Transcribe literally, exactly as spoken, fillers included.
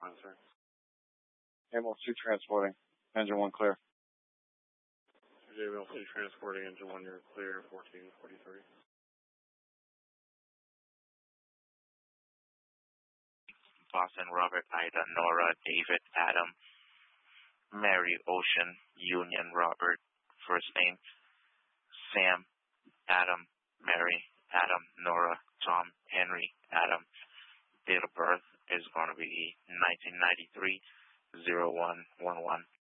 one, sir. Camel two transporting. Engine one clear. J B L two transporting, engine one, you're clear, fourteen forty-three. Boston, Robert, Ida, Nora, David, Adam, Mary, Ocean, Union, Robert, first name, Sam, Adam, Mary, Adam, Nora, Tom, Henry, Adam. Date of birth is going to be nineteen ninety-three, oh one one one.